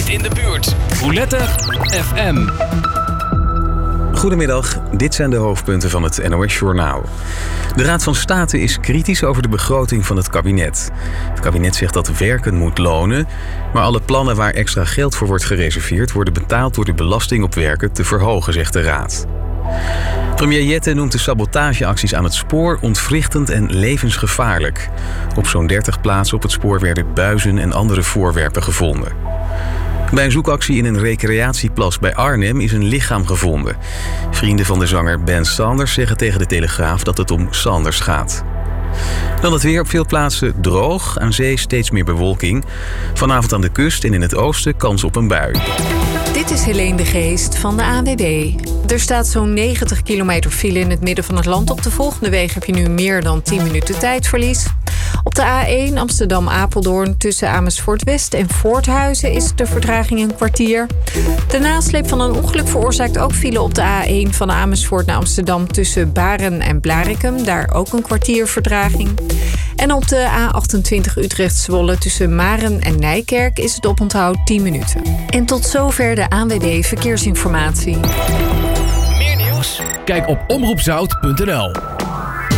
in de buurt. Roulette FM. Goedemiddag, dit zijn de hoofdpunten van het NOS Journaal. De Raad van State is kritisch over de begroting van het kabinet. Het kabinet zegt dat werken moet lonen, maar alle plannen waar extra geld voor wordt gereserveerd worden betaald door de belasting op werken te verhogen, zegt de Raad. Premier Jette noemt de sabotageacties aan het spoor ontwrichtend en levensgevaarlijk. Op zo'n 30 plaatsen op het spoor werden buizen en andere voorwerpen gevonden. Bij een zoekactie in een recreatieplas bij Arnhem is een lichaam gevonden. Vrienden van de zanger Ben Sanders zeggen tegen de Telegraaf dat het om Sanders gaat. Dan het weer, op veel plaatsen droog, aan zee steeds meer bewolking. Vanavond aan de kust en in het oosten kans op een bui. Dit is Helene de Geest van de ANWB. Er staat zo'n 90 kilometer file in het midden van het land. Op de volgende wegen heb je nu meer dan 10 minuten tijdverlies. Op de A1 Amsterdam-Apeldoorn tussen Amersfoort West en Voorthuizen is de vertraging een kwartier. De nasleep van een ongeluk veroorzaakt ook file op de A1 van Amersfoort naar Amsterdam tussen Baren en Blaricum. Daar ook een kwartier vertraging. En op de A28 Utrecht-Zwolle tussen Maren en Nijkerk is het oponthoud 10 minuten. En tot zover de ANWB Verkeersinformatie. Meer nieuws? Kijk op omroepzout.nl.